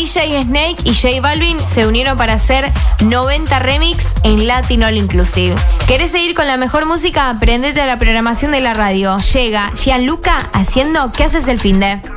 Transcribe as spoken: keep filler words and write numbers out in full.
J Snake y J Balvin se unieron para hacer noventa remix en Latin All Inclusive. ¿Querés seguir con la mejor música? Prendete a la programación de la radio. Llega Gianluca haciendo ¿Qué haces el finde?